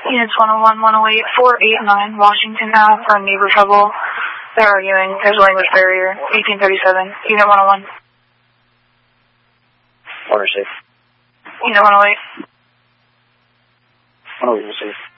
Units 101, 108, 489, Washington Ave, for neighbor trouble. They're arguing. There's a language barrier. 1837. Unit 101. Order safe. Unit 108. 108 safe.